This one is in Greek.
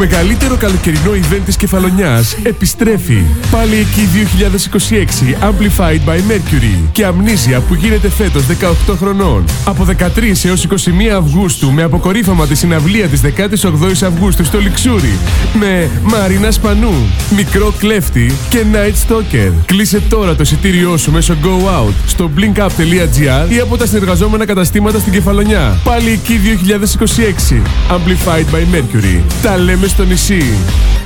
μεγαλύτερο καλοκαιρινό event της Κεφαλονιάς επιστρέφει. Πάλι εκεί 2026 Amplified by Mercury και Amnesia που γίνεται φέτος 18 χρονών. Από 13 έως 21 Αυγούστου με αποκορύφωμα τη συναυλία της 18ης Αυγούστου στο Λιξούρι με Μαρίνα Σπανού, Μικρό Κλέφτη και Night Stalker. Κλείσε τώρα το εισιτήριό σου μέσω Go Out στο blinkup.gr ή από τα συνεργαζόμενα καταστήματα στην Κεφαλονιά. Πάλι εκεί 2026 Amplified by Mercury. Τα λέμε στο νησί.